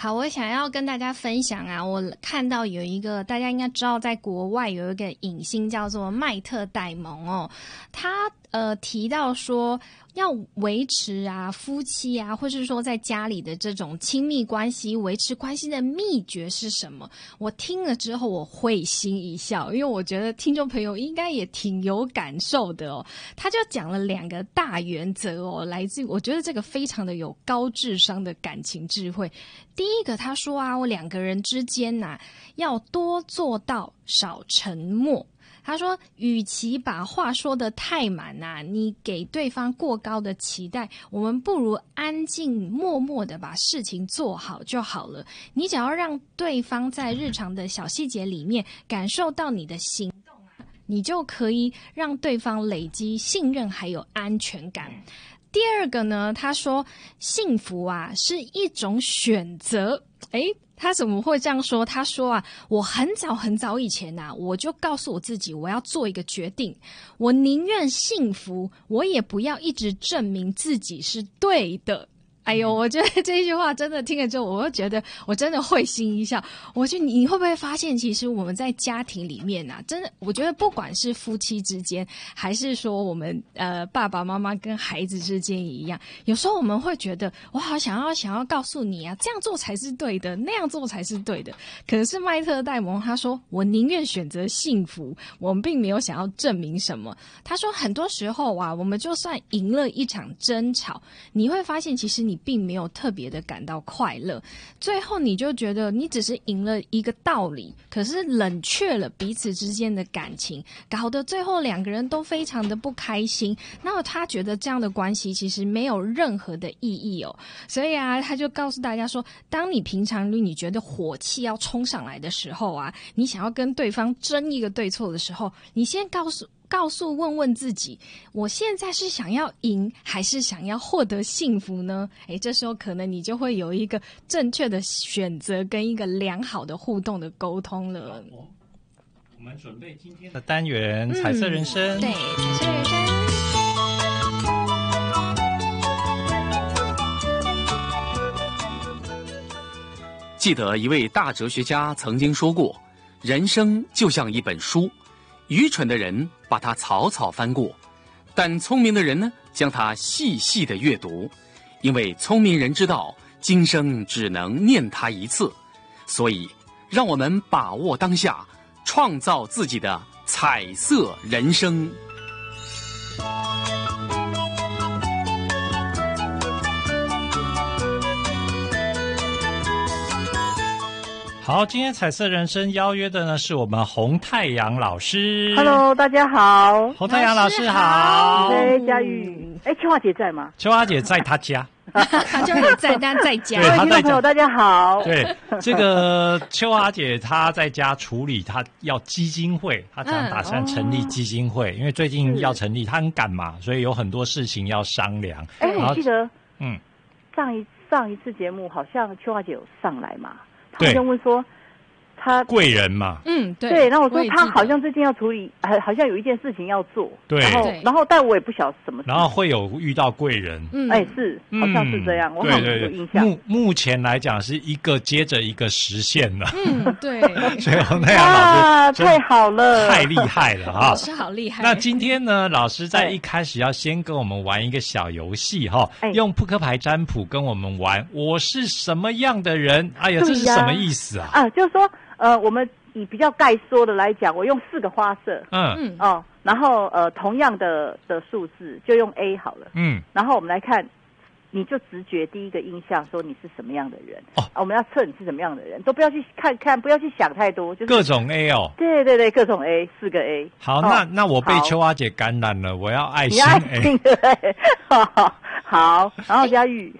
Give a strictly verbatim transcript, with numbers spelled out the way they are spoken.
好，我想要跟大家分享啊，我看到有一个大家应该知道，在国外有一个影星叫做麦特戴蒙哦，他呃提到说要维持啊夫妻啊，或是说在家里的这种亲密关系，维持关系的秘诀是什么？我听了之后我会心一笑，因为我觉得听众朋友应该也挺有感受的哦。他就讲了两个大原则哦，来自于我觉得这个非常的有高智商的感情智慧。第一个他说啊，我两个人之间呐、啊、要多做到少沉默。他说与其把话说得太满啊，你给对方过高的期待，我们不如安静默默的把事情做好就好了。你只要让对方在日常的小细节里面感受到你的行动啊，你就可以让对方累积信任还有安全感。第二个呢，他说幸福啊是一种选择。诶他怎么会这样说？他说啊，我很早很早以前啊，我就告诉我自己，我要做一个决定，我宁愿幸福，我也不要一直证明自己是对的。哎呦，我觉得这一句话真的听了之后，我会觉得我真的会心一笑。我觉得你会不会发现，其实我们在家庭里面啊，真的，我觉得不管是夫妻之间，还是说我们呃爸爸妈妈跟孩子之间也一样，有时候我们会觉得，我好想要想要告诉你啊，这样做才是对的，那样做才是对的。可是麦特戴蒙他说，我宁愿选择幸福，我们并没有想要证明什么。他说，很多时候啊，我们就算赢了一场争吵，你会发现，其实你你并没有特别的感到快乐，最后你就觉得你只是赢了一个道理，可是冷却了彼此之间的感情，搞得最后两个人都非常的不开心。那他觉得这样的关系其实没有任何的意义哦，所以啊，他就告诉大家说，当你平常你觉得火气要冲上来的时候啊，你想要跟对方争一个对错的时候，你先告诉告诉问问自己，我现在是想要赢还是想要获得幸福呢？诶，这时候可能你就会有一个正确的选择跟一个良好的互动的沟通了。 我们准备今天的单元、嗯、彩色人生。 对，彩色人生。 记得一位大哲学家曾经说过，人生就像一本书，愚蠢的人把它草草翻过，但聪明的人呢，将它细细的阅读，因为聪明人知道今生只能念它一次，所以让我们把握当下，创造自己的彩色人生。 好，今天彩色人生邀约的呢是我们洪太阳老师。 Hello， 大家好。 洪太阳老师好。 哎，佳玉。哎，秋华姐在吗？ 秋华姐在她家。 她就是在但在家。 对，她在家。 大家好。 对，这个秋华姐她在家处理，她要基金会，她想打算成立基金会，嗯、因为最近要成立，她很赶嘛，所以有很多事情要商量。 哎，我记得， 嗯， 上一上一次节目好像秋华姐有上来嘛。他就问说，他贵人嘛， 嗯，对， 对，然后我说他好像最近要处理，好像有一件事情要做， 对， 然后然后但我也不晓得什么事， 然后会有遇到贵人， 嗯，哎，是，好像是这样， 嗯、 我好像有印象。 目目前来讲是一个接着一个实现了， 嗯，对， 所以洪太阳老师啊，太好了， 太厉害了啊， 老师好厉害。 那今天呢，老师在一开始要先跟我们玩一个小游戏哈，用扑克牌占卜跟我们玩，我是什么样的人？哎呀，这是什么意思啊？ 啊，就是说，呃，我们以比较概说的来讲，我用四个花色， 嗯嗯哦，然后呃，同样的的数字就用 A 好了， 嗯， 然后我们来看，你就直觉第一个印象说你是什么样的人哦、啊，我们要测你是什么样的人，都不要去看看，不要去想太多，就是各种 A 哦， 对对对，各种 A， 四个 A。 好，哦、那那我被秋花姐感染了，我要爱心 A， 你爱心对，好，好，然后佳玉。